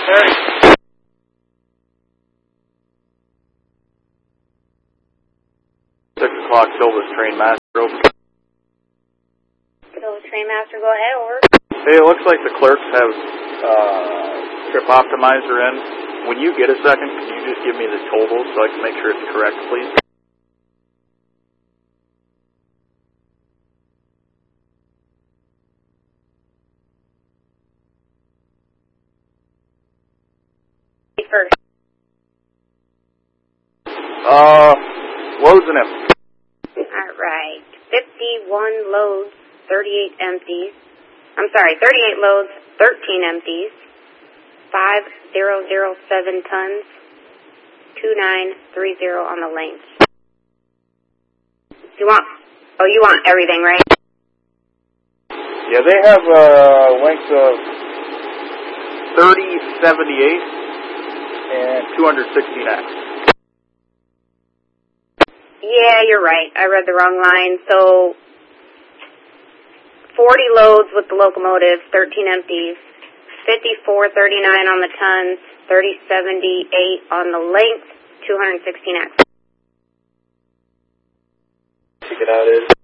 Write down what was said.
Hey. 6 o'clock, Silvis Train Master, over. Silvis Train Master, go ahead, over. Hey, it looks like the clerks have Trip Optimizer in. When you get a second, can you just give me the total so I can make sure it's correct, please? First. Loads and empties. Alright. 51 loads, 38 empties. I'm sorry, 38 loads, 13 empties. 5007 tons, 2930 on the length. You want everything, right? Yeah, they have lengths of 3078 and 216X. Yeah, you're right. I read the wrong line. So 40 loads with the locomotive, 13 empties, 5439 on the tons, 3078 on the length, 216X. Check it out, is